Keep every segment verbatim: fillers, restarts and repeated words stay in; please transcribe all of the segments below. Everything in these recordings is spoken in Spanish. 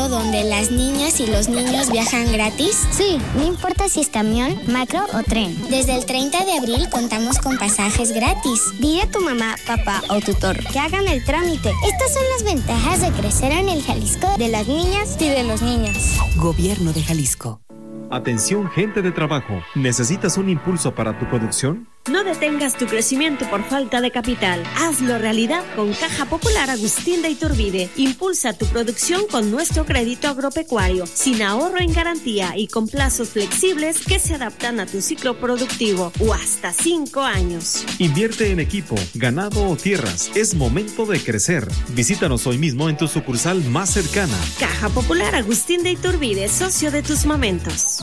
donde las niñas y los niños viajan gratis? Sí, no importa si es camión, macro o tren. Desde el treinta de abril contamos con pasajes gratis. Dile a tu mamá, papá o tutor que hagan el trámite. Estas son las ventajas de crecer en el Jalisco de las niñas y de los niños. Gobierno de Jalisco. Atención, gente de trabajo. ¿Necesitas un impulso para tu producción? No detengas tu crecimiento por falta de capital. Hazlo realidad con Caja Popular Agustín de Iturbide. Impulsa tu producción con nuestro crédito agropecuario, sin ahorro en garantía y con plazos flexibles que se adaptan a tu ciclo productivo o hasta cinco años. Invierte en equipo, ganado o tierras. Es momento de crecer. Visítanos hoy mismo en tu sucursal más cercana. Caja Popular Agustín de Iturbide, socio de tus momentos.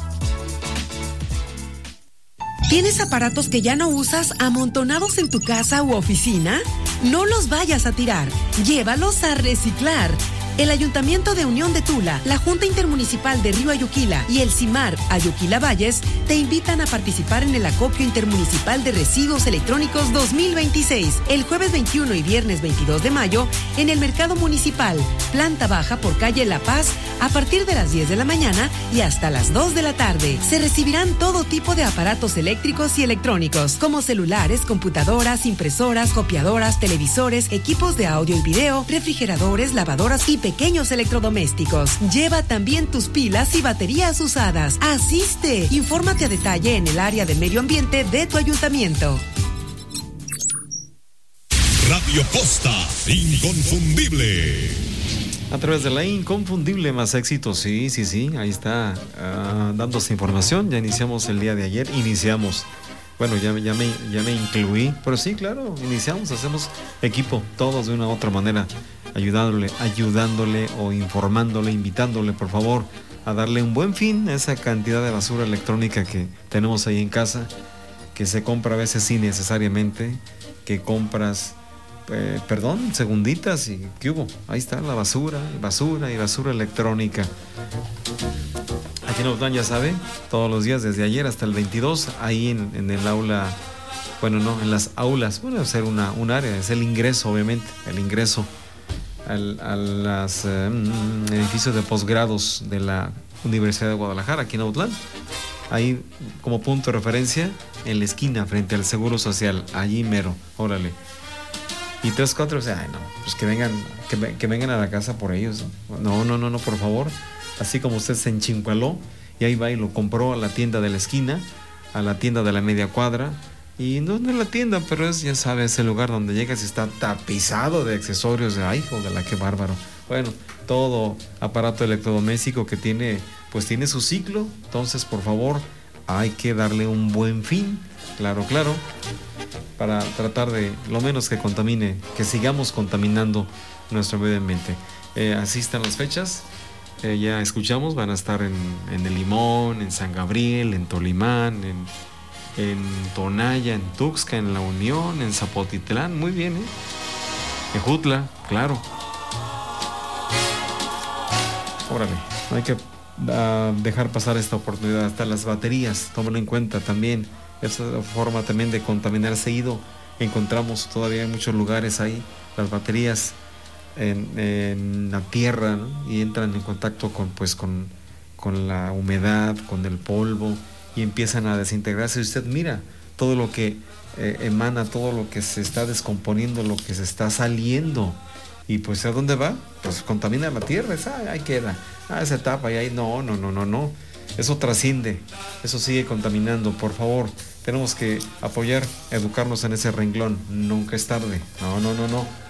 ¿Tienes aparatos que ya no usas amontonados en tu casa u oficina? No los vayas a tirar, llévalos a reciclar. El Ayuntamiento de Unión de Tula, la Junta Intermunicipal de Río Ayuquila y el CIMAR Ayuquila Valles te invitan a participar en el acopio intermunicipal de residuos electrónicos dos mil veintiséis, el jueves veintiuno y viernes veintidós de mayo en el Mercado Municipal, planta baja por calle La Paz, a partir de las diez de la mañana y hasta las dos de la tarde. Se recibirán todo tipo de aparatos eléctricos y electrónicos, como celulares, computadoras, impresoras, copiadoras, televisores, equipos de audio y video, refrigeradores, lavadoras y pequeños electrodomésticos. Lleva también tus pilas y baterías usadas. ¡Asiste! Infórmate a detalle en el área de medio ambiente de tu ayuntamiento. Radio Costa, inconfundible. A través de la inconfundible, más éxito, sí, sí, sí, ahí está uh, dándose información. Ya iniciamos el día de ayer, iniciamos. Bueno, ya, ya, me, ya me incluí, pero sí, claro, iniciamos, hacemos equipo, todos de una u otra manera, ayudándole, ayudándole o informándole, invitándole, por favor, a darle un buen fin a esa cantidad de basura electrónica que tenemos ahí en casa, que se compra a veces innecesariamente, que compras, eh, perdón, segunditas y ¿qué hubo? Ahí está la basura, basura y basura electrónica. Aquí en Autlán, ya sabe, todos los días desde ayer hasta el veintidós, ahí en, en el aula, bueno, no, en las aulas, bueno, ser una, un área, es el ingreso, obviamente, el ingreso al, a los eh, edificios de posgrados de la Universidad de Guadalajara, aquí en Autlán. Ahí, como punto de referencia, en la esquina, frente al Seguro Social, allí mero, órale. Y tres, cuatro, o sea, ay, no, pues que vengan, que, que vengan a la casa por ellos. No, no, no, no, por favor. Así como usted se enchincualó y ahí va y lo compró a la tienda de la esquina, a la tienda de la media cuadra, y no, no es la tienda, pero es, ya sabe, ese lugar donde llegas y está tapizado de accesorios. Ay, hijo de la, qué bárbaro. Bueno, todo aparato electrodoméstico que tiene, pues tiene su ciclo, entonces por favor hay que darle un buen fin, claro, claro, para tratar de lo menos que contamine, que sigamos contaminando nuestro medio ambiente. Eh, así están las fechas. Eh, ya escuchamos, van a estar en, en El Limón, en San Gabriel, en Tolimán, en, en Tonaya, en Tuxtla, en La Unión, en Zapotitlán, muy bien, ¿eh? En Jutla, claro. Órale, hay que uh, dejar pasar esta oportunidad. Hasta las baterías, tómenlo en cuenta también. Esa forma también de contaminar seguido. Encontramos todavía en muchos lugares ahí las baterías En, en la tierra, ¿no? Y entran en contacto con, pues, con, con la humedad, con el polvo, y empiezan a desintegrarse. Y usted mira todo lo que eh, emana, todo lo que se está descomponiendo, lo que se está saliendo. Y pues ¿a dónde va? Pues contamina la tierra, esa, ahí queda. Ah, esa etapa, y ahí no, no, no, no, no. Eso trasciende, eso sigue contaminando. Por favor, tenemos que apoyar, educarnos en ese renglón. Nunca es tarde. No, no, no, no.